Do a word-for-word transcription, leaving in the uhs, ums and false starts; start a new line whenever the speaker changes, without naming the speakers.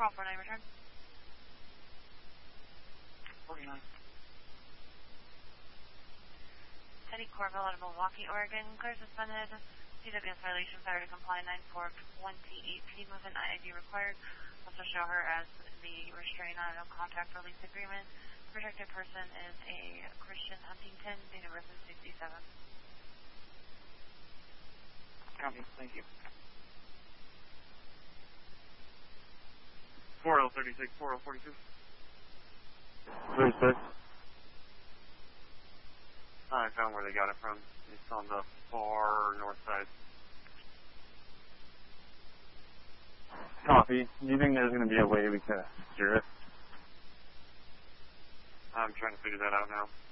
Call for nine return.
forty-nine.
Teddy Corville out of Milwaukee, Oregon. Clear suspended. C W S violation, failure to comply, nine four twenty eighteen with an I I D required. Also show her as the restraint on no contact release agreement. Protected person is a Christian Huntington, date of birth is sixty-seven.
Copy, thank you.
four L thirty-six, four L forty-two.
thirty-six.
I found where they got it from. It's on the far north side.
Copy. Do you think there's going to be a way we can secure it?
I'm trying to figure that out now.